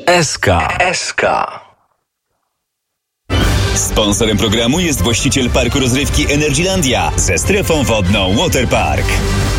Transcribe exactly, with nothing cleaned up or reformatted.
S K. S K. Sponsorem programu jest właściciel parku rozrywki Energylandia ze strefą wodną Waterpark.